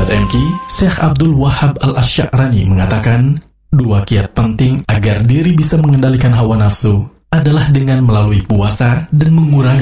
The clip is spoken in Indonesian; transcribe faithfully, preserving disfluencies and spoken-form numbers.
M Q, Syekh Abdul Wahab Al-Asy'arani mengatakan, dua kiat penting agar diri bisa mengendalikan hawa nafsu adalah dengan melalui puasa dan mengurangi